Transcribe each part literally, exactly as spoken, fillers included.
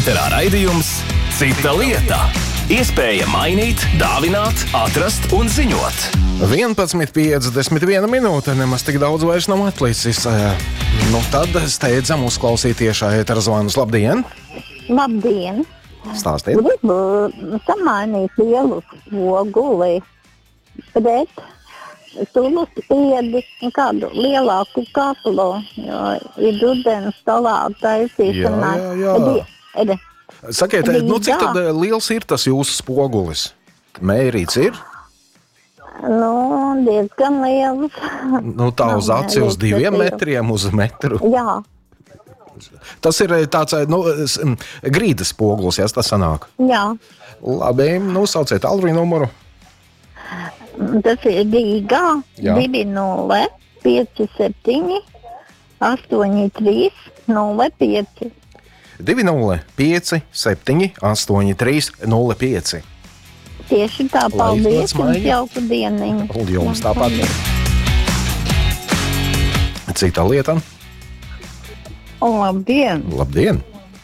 Ēterā raidījums Cita lieta. Iespēja mainīt, dāvināt, atrast un ziņot. vienpadsmit piecdesmit viena minūte, nemaz tik daudz vairs nav atlicis. Nu tad steidzam uzklausīt tiešā ētera zvanus. Labdien! Labdien! Stāstiet! Gribu samainīt lielu oguli pret sulu spiedi un kādu lielāku kaplu, jo ir rudens salātu taisīšanā. Jā, jā, jā. Ed, Sakiet, nu cik tad liels ir tas jūsu spogulis? Mērīts ir? Nu, diezgan liels. Nu tā uz aci uz diviem metriem, uz metru. Jā. Tas ir tāds, nu, grīdas spogulis, ja tas sanāk. Jā. Labi, nu sauciet Alviju numuru. Tas ir Rīgā divi nulle pieci septiņi astoņi trīs nulle pieci. divi nulle pieci septiņi astoņi trīs nulle pieci. Tieši tā, paldies, jums jauku dieniņu. Jums tāpat. Cita lieta. Labdien! Labdien!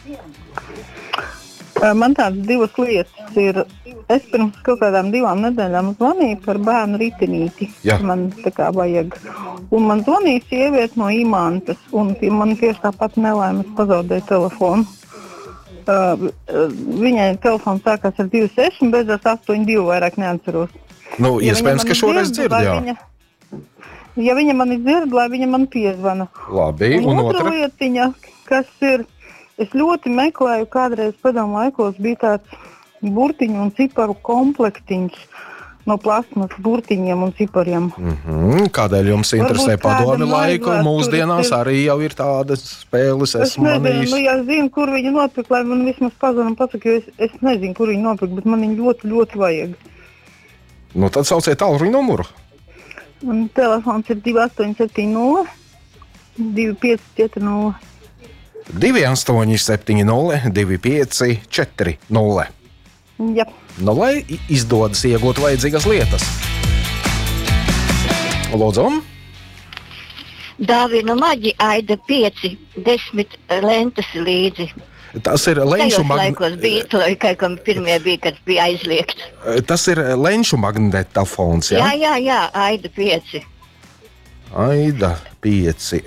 Man tādas divas lietas ir. Es pirms kaut kādām divām nedēļām zvanīju par bērnu ritinīti. Jā. Man tā kā vajag. Un man zvanīja sieviete no Imantas, un man tieši tāpat nelaimes pazaudēja telefonu. Uh, viņai telefons sākās ar divi seši un beidzās astoņi divi, vairāk neatceros. Nu, Ja iespējams, viņa ka šoreiz dzird, dzird, lai jā. Viņa, ja viņa mani dzird, lai viņa man piezvana. Labi, Un, un otra otra? lietiņa, kas ir, es ļoti meklēju, kādreiz padomu laikos bija tāds burtiņu un ciparu komplektiņš no plasmas burtiņiem un cipariem. Mhm, kādēļ jums interesē Varbūt padomi kādam laiku? aizvēstures Mūsdienās ir- arī jau ir tādas spēles, Es esmu nezinu, manījis. nu, ja zinu, kur viņi nopirka, lai man vismaz pazvanam pasaka, jo es, es nezinu, kur viņi nopirka, bet man viņi ļoti, ļoti vajag. Nu, tad sauciet Alviju numuru. Un telefons ir divi astoņi septiņi nulle divi pieci četri nulle. divi astoņi septiņi nulle divi pieci četri nulle. Jā. Nu, lai izdodas iegūt vajadzīgas lietas. Lūdzu, Dāvinu maģi aida pieci, desmit lentes līdzi. tas ir lenšu, Tajos laikos magn... bija, to, ka, ka pirmie bija, kad bija aizliegts. tas ir lenšu magnetofons, Jā, ja? jā, jā, aida pieci. Aida pieci.